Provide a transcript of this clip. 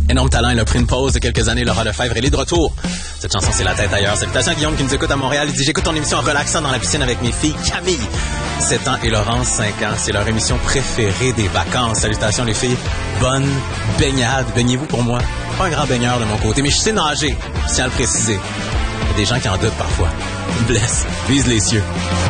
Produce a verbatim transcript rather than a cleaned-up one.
Énorme talent, il a pris une pause de quelques années, Laura Lefebvre, elle est de retour. Cette chanson, c'est La tête ailleurs. Salutations à Guillaume qui nous écoute à Montréal. Il dit, j'écoute ton émission en relaxant dans la piscine avec mes filles Camille, sept ans, et Laurence, cinq ans. C'est leur émission préférée des vacances. Salutations les filles. Bonne baignade. Baignez-vous pour moi. Pas un grand baigneur de mon côté, mais je sais nager. Je tiens à le préciser. Il y a des gens qui en doutent parfois. Blesse. Vise les cieux.